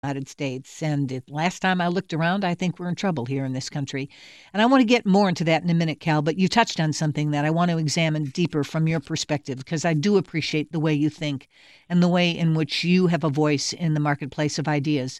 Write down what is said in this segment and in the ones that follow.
United States. And last time I looked around, I think we're in trouble here in this country. And I want to get more into that in a minute, Cal, but you touched on something that I want to examine deeper from your perspective, because I do appreciate the way you think and the way in which you have a voice in the marketplace of ideas.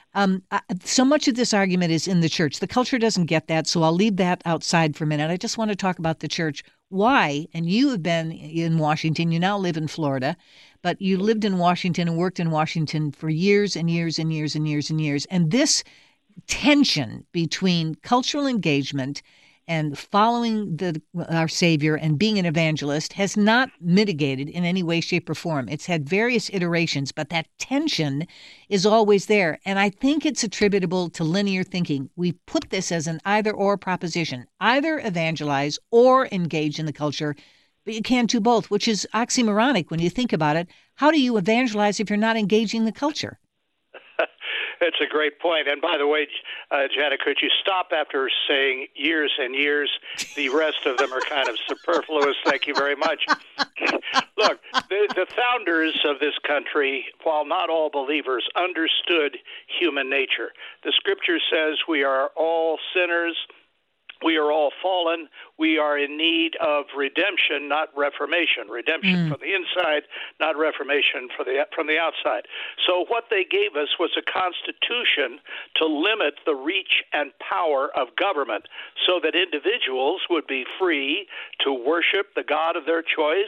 So much of this argument is in the church. The culture doesn't get that, so I'll leave that outside for a minute. I just want to talk about the church. Why? And you have been in Washington. You now live in Florida, but you lived in Washington and worked in Washington for years and years and years and years and years. And this tension between cultural engagement and following our Savior and being an evangelist has not mitigated in any way, shape, or form. It's had various iterations, but that tension is always there. And I think it's attributable to linear thinking. We put this as an either-or proposition, either evangelize or engage in the culture, but you can't do both, which is oxymoronic when you think about it. How do you evangelize if you're not engaging the culture? It's a great point. And by the way, Janet, could you stop after saying years and years? The rest of them are kind of superfluous. Thank you very much. Look, the founders of this country, while not all believers, understood human nature. The scripture says we are all sinners. We are all fallen. We are in need of redemption, not reformation. Redemption from the inside, not reformation from the outside. So what they gave us was a constitution to limit the reach and power of government so that individuals would be free to worship the God of their choice,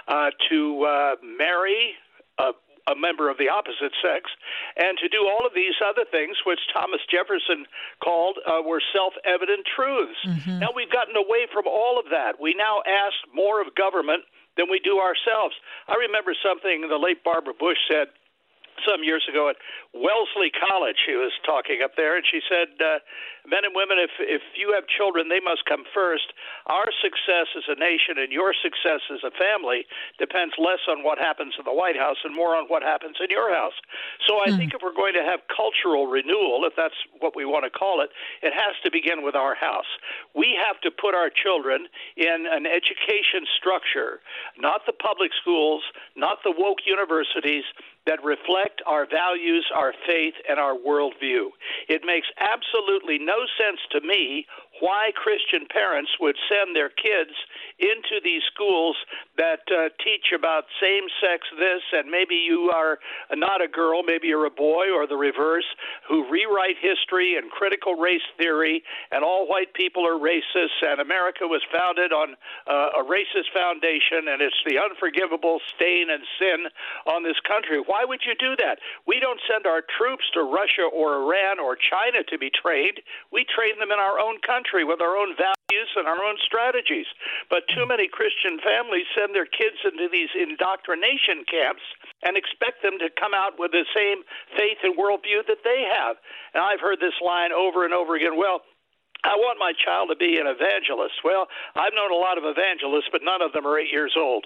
to marry a member of the opposite sex, and to do all of these other things which Thomas Jefferson called were self-evident truths. Now we've gotten away from all of that. We now ask more of government than we do ourselves. I remember something the late Barbara Bush said some years ago at Wellesley College. She was talking up there, and she said, men and women, if you have children, they must come first. Our success as a nation and your success as a family depends less on what happens in the White House and more on what happens in your house. So I think if we're going to have cultural renewal, if that's what we want to call it, it has to begin with our house. We have to put our children in an education structure, not the public schools, not the woke universities, that reflect our values, our faith, and our worldview. It makes absolutely no sense to me why Christian parents would send their kids into these schools that teach about same-sex this, and maybe you are not a girl, maybe you're a boy, or the reverse, who rewrite history and critical race theory, and all white people are racist, and America was founded on a racist foundation, and it's the unforgivable stain and sin on this country. Why would you do that? We don't send our troops to Russia or Iran or China to be trained. We train them in our own country with our own values and our own strategies. But too many Christian families send their kids into these indoctrination camps and expect them to come out with the same faith and worldview that they have. And I've heard this line over and over again, well, I want my child to be an evangelist. Well, I've known a lot of evangelists, but none of them are 8 years old.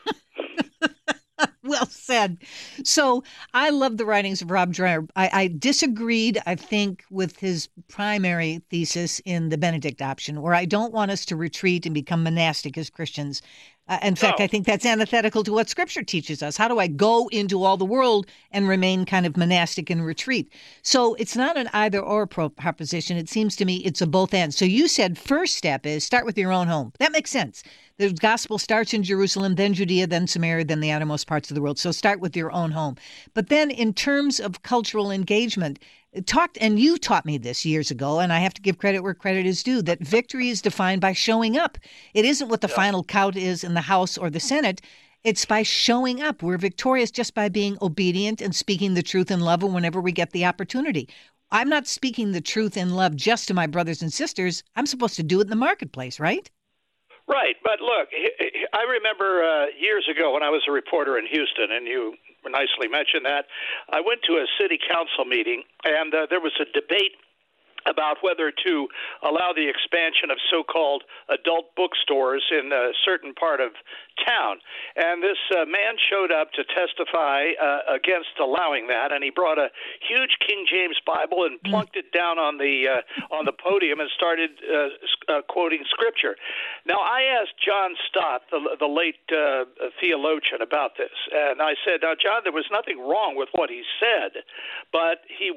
Well said. So I love the writings of Rob Dreher. I disagreed, I think, with his primary thesis in the Benedict option, where I don't want us to retreat and become monastic as Christians. In fact, I think that's antithetical to what Scripture teaches us. How do I go into all the world and remain kind of monastic and retreat? So it's not an either-or proposition. It seems to me it's a both and. So you said first step is start with your own home. That makes sense. The gospel starts in Jerusalem, then Judea, then Samaria, then the outermost parts of the world. So start with your own home. But then in terms of cultural engagement, and you taught me this years ago, and I have to give credit where credit is due, that victory is defined by showing up. It isn't what the final count is in the House or the Senate. It's by showing up. We're victorious just by being obedient and speaking the truth in love whenever we get the opportunity. I'm not speaking the truth in love just to my brothers and sisters. I'm supposed to do it in the marketplace, right? Right. But look, I remember years ago when I was a reporter in Houston, and you nicely mentioned that, I went to a city council meeting, and there was a debate about whether to allow the expansion of so-called adult bookstores in a certain part of town. And this man showed up to testify against allowing that, and he brought a huge King James Bible and plunked it down on the podium and started quoting Scripture. Now, I asked John Stott, the late theologian, about this, and I said, now, John, there was nothing wrong with what he said, but he